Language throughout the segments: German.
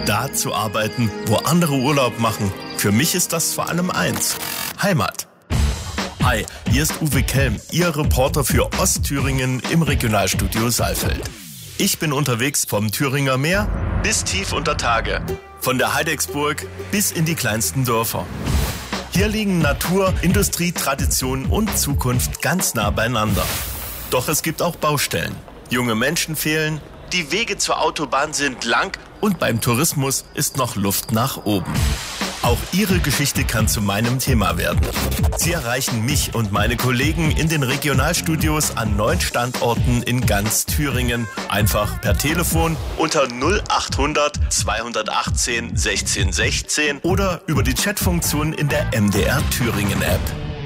Da zu arbeiten, wo andere Urlaub machen. Für mich ist das vor allem eins: Heimat. Hi, hier ist Uwe Kelm, Ihr Reporter für Ostthüringen im Regionalstudio Saalfeld. Ich bin unterwegs vom Thüringer Meer bis tief unter Tage, von der Heidecksburg bis in die kleinsten Dörfer. Hier liegen Natur, Industrie, Tradition und Zukunft ganz nah beieinander. Doch es gibt auch Baustellen. Junge Menschen fehlen, die Wege zur Autobahn sind lang und beim Tourismus ist noch Luft nach oben. Auch Ihre Geschichte kann zu meinem Thema werden. Sie erreichen mich und meine Kollegen in den Regionalstudios an 9 Standorten in ganz Thüringen. Einfach per Telefon unter 0800 218 16 16 oder über die Chatfunktion in der MDR Thüringen App.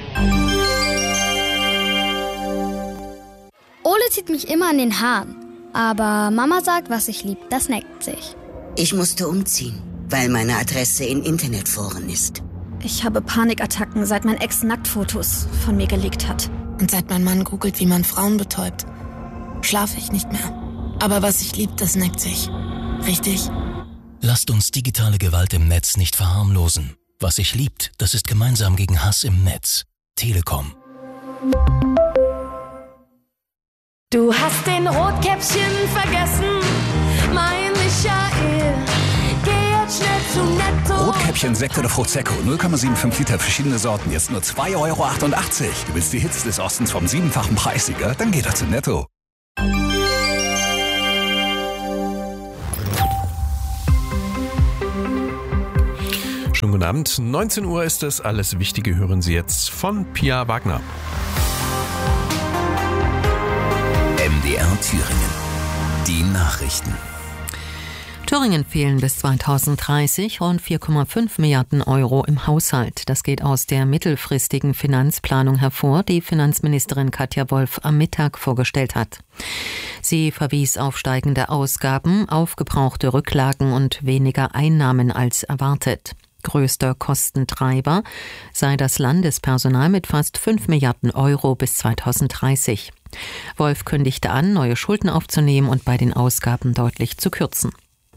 Ole zieht mich immer an den Haaren. Aber Mama sagt, was ich lieb, das neckt sich. Ich musste umziehen, weil meine Adresse in Internetforen ist. Ich habe Panikattacken, seit mein Ex Nacktfotos von mir gelegt hat. Und seit mein Mann googelt, wie man Frauen betäubt, schlafe ich nicht mehr. Aber was ich lieb, das neckt sich. Richtig? Lasst uns digitale Gewalt im Netz nicht verharmlosen. Was sich liebt, das ist gemeinsam gegen Hass im Netz. Telekom. Du hast den Rotkäppchen vergessen, mein Michael. Geh jetzt schnell zu Netto. Rotkäppchen, Sekt oder Prosecco, 0,75 Liter, verschiedene Sorten, jetzt nur 2,88 €. Du willst die Hits des Ostens vom 7-fachen Preissieger? Dann geh doch zu Netto. Schönen guten Abend, 19 Uhr ist es. Alles Wichtige hören Sie jetzt von Pia Wagner. MDR Thüringen. Die Nachrichten. Thüringen fehlen bis 2030 rund 4,5 Milliarden € im Haushalt. Das geht aus der mittelfristigen Finanzplanung hervor, die Finanzministerin Katja Wolf am Mittag vorgestellt hat. Sie verwies auf steigende Ausgaben, aufgebrauchte Rücklagen und weniger Einnahmen als erwartet. Größter Kostentreiber sei das Landespersonal mit fast 5 Milliarden € bis 2030. Wolf kündigte an, neue Schulden aufzunehmen und bei den Ausgaben deutlich zu kürzen.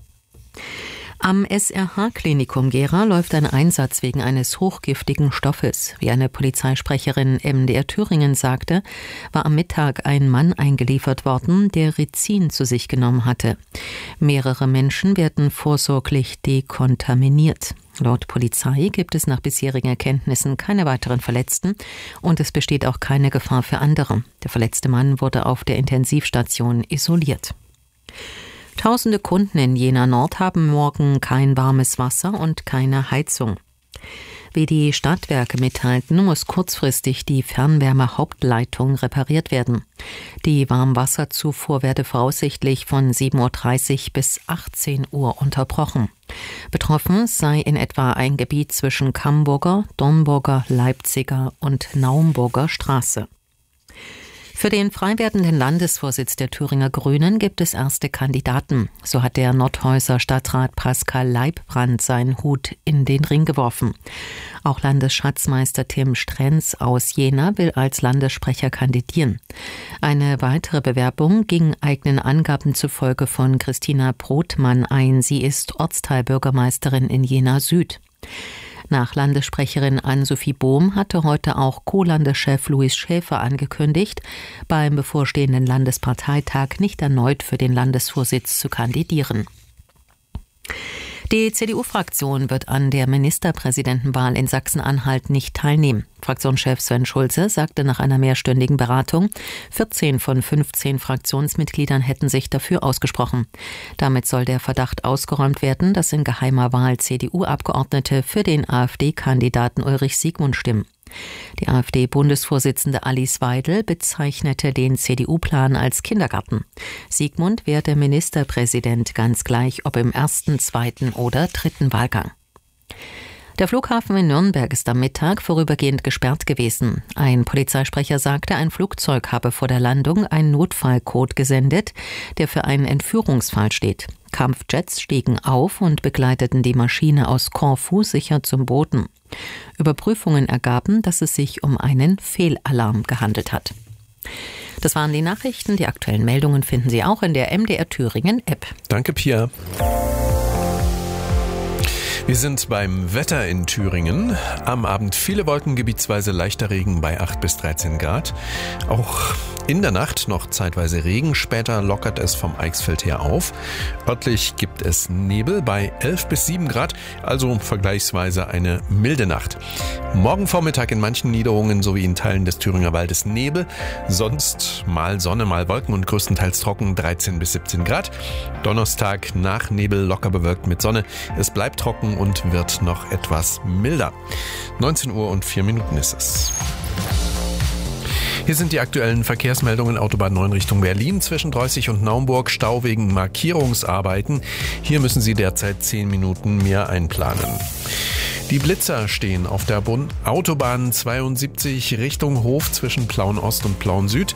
Am SRH-Klinikum Gera läuft ein Einsatz wegen eines hochgiftigen Stoffes. Wie eine Polizeisprecherin MDR Thüringen sagte, war am Mittag ein Mann eingeliefert worden, der Rizin zu sich genommen hatte. Mehrere Menschen werden vorsorglich dekontaminiert. Laut Polizei gibt es nach bisherigen Erkenntnissen keine weiteren Verletzten und es besteht auch keine Gefahr für andere. Der verletzte Mann wurde auf der Intensivstation isoliert. Tausende Kunden in Jena Nord haben morgen kein warmes Wasser und keine Heizung. Wie die Stadtwerke mitteilten, muss kurzfristig die Fernwärme-Hauptleitung repariert werden. Die Warmwasserzufuhr werde voraussichtlich von 7:30 Uhr bis 18 Uhr unterbrochen. Betroffen sei in etwa ein Gebiet zwischen Camburger, Dornburger, Leipziger und Naumburger Straße. Für den frei werdenden Landesvorsitz der Thüringer Grünen gibt es erste Kandidaten. So hat der Nordhäuser Stadtrat Pascal Leibbrand seinen Hut in den Ring geworfen. Auch Landesschatzmeister Tim Strenz aus Jena will als Landessprecher kandidieren. Eine weitere Bewerbung ging eigenen Angaben zufolge von Christina Brotmann ein. Sie ist Ortsteilbürgermeisterin in Jena Süd. Nach Landessprecherin Ann-Sophie Bohm hatte heute auch Co-Landeschef Louis Schäfer angekündigt, beim bevorstehenden Landesparteitag nicht erneut für den Landesvorsitz zu kandidieren. Die CDU-Fraktion wird an der Ministerpräsidentenwahl in Sachsen-Anhalt nicht teilnehmen. Fraktionschef Sven Schulze sagte nach einer mehrstündigen Beratung, 14 von 15 Fraktionsmitgliedern hätten sich dafür ausgesprochen. Damit soll der Verdacht ausgeräumt werden, dass in geheimer Wahl CDU-Abgeordnete für den AfD-Kandidaten Ulrich Siegmund stimmen. Die AfD-Bundesvorsitzende Alice Weidel bezeichnete den CDU-Plan als Kindergarten. Siegmund werde Ministerpräsident, ganz gleich ob im ersten, zweiten oder dritten Wahlgang. Der Flughafen in Nürnberg ist am Mittag vorübergehend gesperrt gewesen. Ein Polizeisprecher sagte, ein Flugzeug habe vor der Landung einen Notfallcode gesendet, der für einen Entführungsfall steht. Kampfjets stiegen auf und begleiteten die Maschine aus Korfu sicher zum Boden. Überprüfungen ergaben, dass es sich um einen Fehlalarm gehandelt hat. Das waren die Nachrichten. Die aktuellen Meldungen finden Sie auch in der MDR Thüringen App. Danke, Pia. Wir sind beim Wetter in Thüringen. Am Abend viele Wolken, gebietsweise leichter Regen bei 8 bis 13 Grad. Auch in der Nacht noch zeitweise Regen, später lockert es vom Eichsfeld her auf. Örtlich gibt es Nebel bei 11 bis 7 Grad, also vergleichsweise eine milde Nacht. Morgen Vormittag in manchen Niederungen sowie in Teilen des Thüringer Waldes Nebel, sonst mal Sonne, mal Wolken und größtenteils trocken 13 bis 17 Grad. Donnerstag nach Nebel locker bewölkt mit Sonne. Es bleibt trocken und wird noch etwas milder. 19 Uhr und 4 Minuten ist es. Hier sind die aktuellen Verkehrsmeldungen. Autobahn 9 Richtung Berlin zwischen Dreußig und Naumburg, Stau wegen Markierungsarbeiten. Hier müssen Sie derzeit 10 Minuten mehr einplanen. Die Blitzer stehen auf der Autobahn 72 Richtung Hof zwischen Plauen-Ost und Plauen-Süd,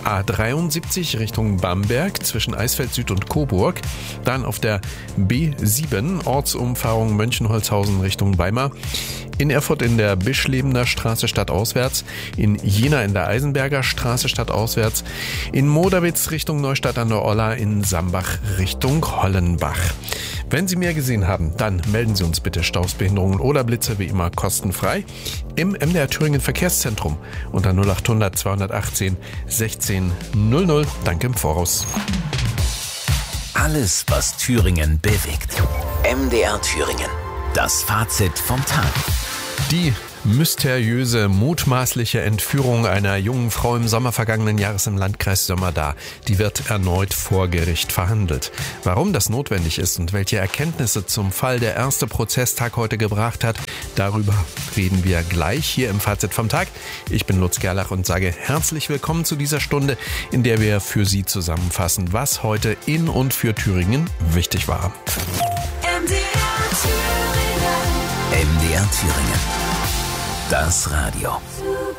A73 Richtung Bamberg zwischen Eisfeld Süd und Coburg, dann auf der B7 Ortsumfahrung Mönchenholzhausen Richtung Weimar, in Erfurt in der Bischlebener Straße stadtauswärts, in Jena in der Eisenberger Straße stadtauswärts, in Moderwitz Richtung Neustadt an der Olla, in Sambach Richtung Hollenbach. Wenn Sie mehr gesehen haben, dann melden Sie uns bitte Staus, Behinderungen oder Blitze wie immer kostenfrei im MDR Thüringen Verkehrszentrum unter 0800 218 16 00. Danke im Voraus. Alles, was Thüringen bewegt. MDR Thüringen. Das Fazit vom Tag. Die mysteriöse, mutmaßliche Entführung einer jungen Frau im Sommer vergangenen Jahres im Landkreis Sömmerda, die wird erneut vor Gericht verhandelt. Warum das notwendig ist und welche Erkenntnisse zum Fall der erste Prozesstag heute gebracht hat, darüber reden wir gleich hier im Fazit vom Tag. Ich bin Lutz Gerlach und sage herzlich willkommen zu dieser Stunde, in der wir für Sie zusammenfassen, was heute in und für Thüringen wichtig war. MDR Thüringen. Das Radio.